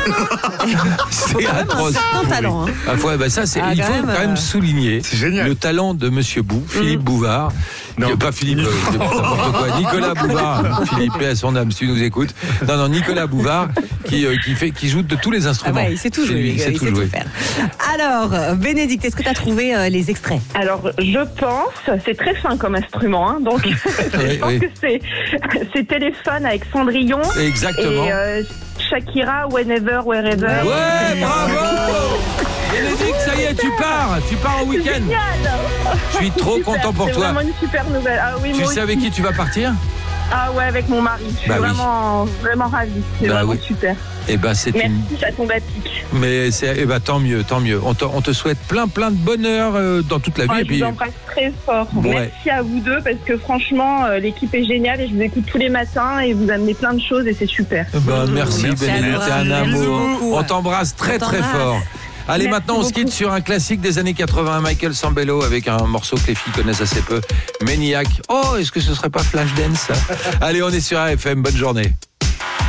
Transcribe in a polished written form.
C'est atroce. C'est un talent. Hein. Ah, il faut quand même souligner le talent de Monsieur Bou, Philippe Bouvard. Non. Pas Philippe, n'importe quoi. Nicolas Bouvard, Philippe, paix à son âme, si tu nous écoutes. Non, Nicolas Bouvard, qui joue de tous les instruments. Il sait tout jouer. Il sait tout faire. Alors, Bénédicte, est-ce que tu as trouvé les extraits? Alors, je pense, c'est très fin comme instrument, hein, donc je pense que c'est Téléphone avec Cendrillon. Exactement. Et Shakira, Whenever, Wherever. Ouais, bravo Bénédicte, ça y est, tu pars en week-end. Génial. Je suis trop content pour toi. C'est vraiment une super nouvelle. Ah, oui, Tu sais avec qui tu vas partir? Ah ouais, avec mon mari. Je suis vraiment ravie. C'est vraiment super. C'est Merci, ça tombe à pic. Mais tant mieux. On te souhaite plein de bonheur dans toute la vie. Je vous embrasse très fort. Merci à vous deux parce que franchement, l'équipe est géniale et je vous écoute tous les matins et vous amenez plein de choses et c'est super. Merci Bénédicte, c'est un amour. On t'embrasse très fort. Allez, maintenant on se quitte sur un classique des années 80, Michael Sambello, avec un morceau que les filles connaissent assez peu, Maniac. Oh, est-ce que ce serait pas Flashdance? Allez, on est sur AFM, bonne journée.